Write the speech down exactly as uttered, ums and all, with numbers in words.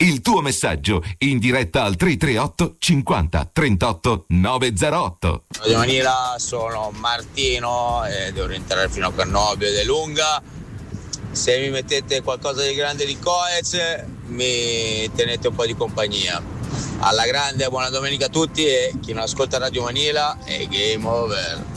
Il tuo messaggio in diretta al tre tre otto cinquanta trentotto novecentootto. Radio Manila, sono Martino e devo rientrare fino a Cannobio ed è lunga. Se mi mettete qualcosa di grande di Coez mi tenete un po' di compagnia. Alla grande, buona domenica a tutti e chi non ascolta Radio Manila è game over.